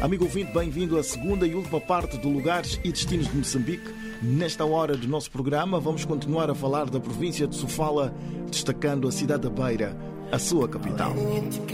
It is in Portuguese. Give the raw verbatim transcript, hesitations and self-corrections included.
Amigo ouvinte, bem-vindo à segunda e última parte do Lugares e Destinos de Moçambique. Nesta hora do nosso programa vamos continuar a falar da província de Sofala, destacando a cidade da Beira, a sua capital.